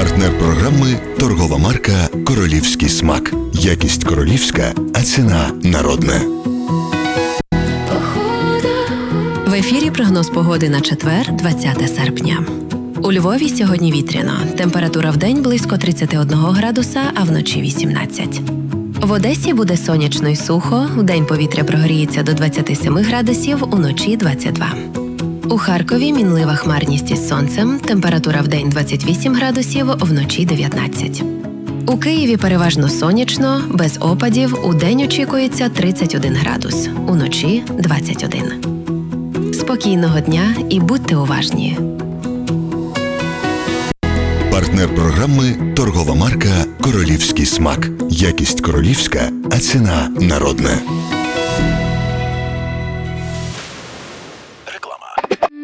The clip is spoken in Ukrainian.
Партнер програми – торгова марка «Королівський смак». Якість королівська, а ціна народна. В ефірі прогноз погоди на четвер, 20 серпня. У Львові сьогодні вітряно. Температура вдень близько 31 градуса, а вночі 18. В Одесі буде сонячно й сухо, вдень повітря прогріється до 27 градусів, уночі 22. У Харкові мінлива хмарність із сонцем, температура вдень 28 градусів, вночі 19. У Києві переважно сонячно, без опадів, удень очікується 31 градус, уночі 21. Спокійного дня і будьте уважні. Партнер програми – торгова марка «Королівський смак». Якість королівська, а ціна народна.